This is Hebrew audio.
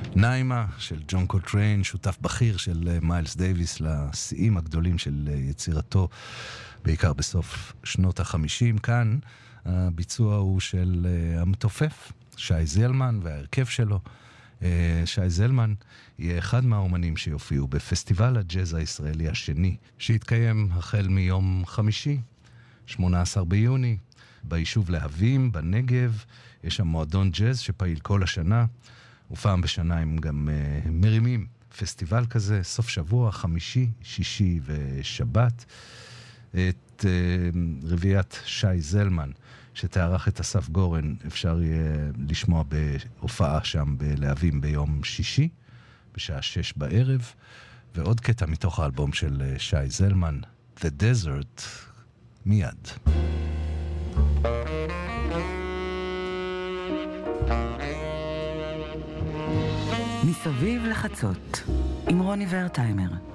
נאימה של ג'ון קולטריין, שותף בכיר של מיילס דייביס לשיאים הגדולים של יצירתו, בעיקר בסוף שנות ה-50. כאן הביצוע הוא של המתופף, שי זלמן וההרכב שלו. שי זלמן יהיה אחד מהאומנים שיופיעו בפסטיבל הג'אז הישראלי השני, שהתקיים החל מיום חמישי, 18 ביוני, ביישוב להבים, בנגב. יש שם מועדון ג'אז שפעיל כל השנה, ופעם בשנה הם גם מרימים פסטיבל כזה, סוף שבוע, חמישי, שישי ושבת. את רביעיית שי זלמן, שתערך את אסף גורן, אפשר יהיה לשמוע בהופעה שם בלהבים ביום שישי, בשעה 6 בערב, ועוד קטע מתוך האלבום של שי זלמן, The Desert, מיד. מסביב לחצות, עם רוני ורטיימר.